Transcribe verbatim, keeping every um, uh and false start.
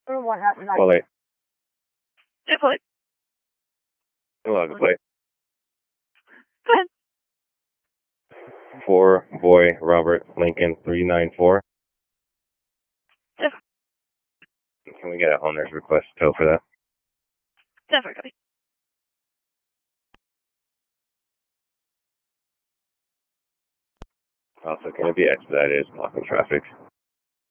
Or one, not nine. Call eight. Yeah, call it. Log a plate. Go ahead. For boy Robert Lincoln three nine four. Yeah. Can we get a owner's request tow for that? Definitely copy. Also, can it be expedited? It's blocking traffic.